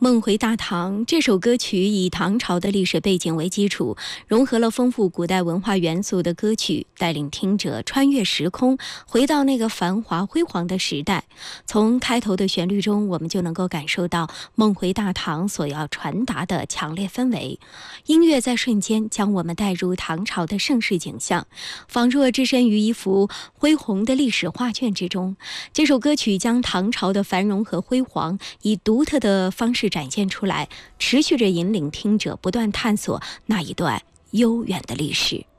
梦回大唐这首歌曲以唐朝的历史背景为基础，融合了丰富古代文化元素的歌曲，带领听者穿越时空，回到那个繁华辉煌的时代。从开头的旋律中，我们就能够感受到梦回大唐所要传达的强烈氛围。音乐在瞬间将我们带入唐朝的盛世景象，仿若置身于一幅恢宏的历史画卷之中。这首歌曲将唐朝的繁荣和辉煌以独特的方式展现出来，持续着引领听者不断探索那一段悠远的历史。